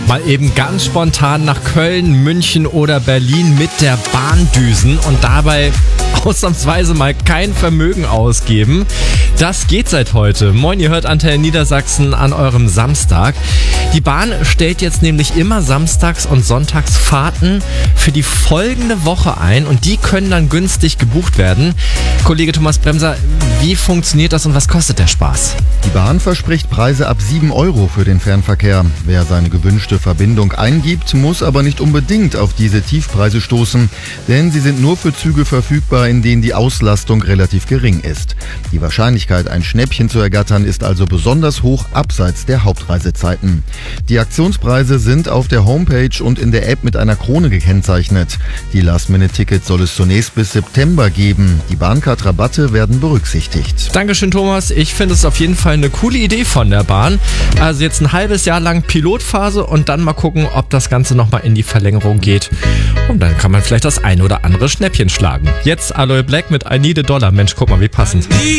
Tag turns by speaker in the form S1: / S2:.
S1: Mal eben ganz spontan nach Köln, München oder Berlin mit der Bahn düsen und dabei ausnahmsweise mal kein Vermögen ausgeben. Das geht seit heute. Moin, ihr hört Antenne Niedersachsen an eurem Samstag. Die Bahn stellt jetzt nämlich immer samstags und sonntags Fahrten für die folgende Woche ein und die können dann günstig gebucht werden. Kollege Thomas Bremser, wie funktioniert das und was kostet der Spaß?
S2: Die Bahn verspricht Preise ab 7 € für den Fernverkehr. Wer seine gewünschte Verbindung eingibt, muss aber nicht unbedingt auf diese Tiefpreise stoßen, denn sie sind nur für Züge verfügbar, in denen die Auslastung relativ gering ist. Die Wahrscheinlichkeit, ein Schnäppchen zu ergattern, ist also besonders hoch abseits der Hauptreisezeiten. Die Aktionspreise sind auf der Homepage und in der App mit einer Krone gekennzeichnet. Die Last-Minute-Tickets soll es zunächst bis September geben. Die Bahncard-Rabatte werden berücksichtigt.
S1: Dankeschön, Thomas. Ich finde es auf jeden Fall eine coole Idee von der Bahn. Also jetzt ein halbes Jahr lang Pilotphase und dann mal gucken, ob das Ganze nochmal in die Verlängerung geht. Und dann kann man vielleicht das ein oder andere Schnäppchen schlagen. Jetzt Aloe Black mit I Need a Dollar. Mensch, guck mal, wie passend.